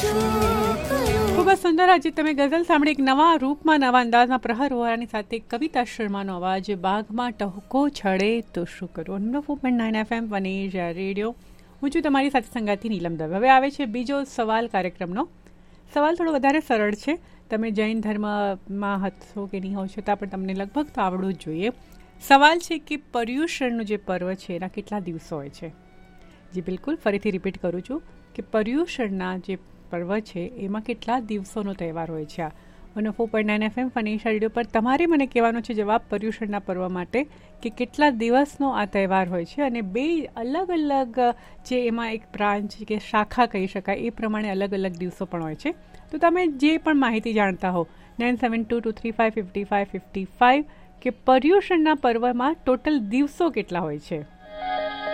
ખૂબ જ સુંદર આજે તમે ગઝલ સાંભળી. એક નવા રૂપમાં નવા અંદાજમાં પ્રહર હોવાની સાથે કવિતા શર્માનો અવાજ. બાગમાં ટહુકો છડે તો શું કરું. 4.9 FM વનેજા રેડિયો. હું છું તમારી સાથે સંગાતી નીલમ દવે. હવે આવે છે બીજો સવાલ કાર્યક્રમનો. સવાલ થોડો વધારે સરળ છે. તમે જૈન ધર્મમાં હશો કે નહીં હો છતાં પણ તમને લગભગ તો આવડવું જ જોઈએ. સવાલ છે કે પર્યુષણનું જે પર્વ છે એના કેટલા દિવસો હોય છે. જી બિલકુલ, ફરીથી રિપીટ કરું છું કે પર્યુષણના જે પર્વ છે એમાં કેટલા દિવસોનો તહેવાર હોય છે. 4.9 FM ફનેશા રેડિયો પર તમારે મને કહેવાનો છે જવાબ પર્યુષણના પર્વ માટે કે કેટલા દિવસનો આ તહેવાર હોય છે. અને બે અલગ અલગ જે એમાં એક બ્રાન્ચ કે શાખા કહી શકાય એ પ્રમાણે અલગ અલગ દિવસો પણ હોય છે. તો તમે જે પણ માહિતી જાણતા હો 9722355555 કે પર્યુષણના પર્વમાં ટોટલ દિવસો કેટલા હોય છે.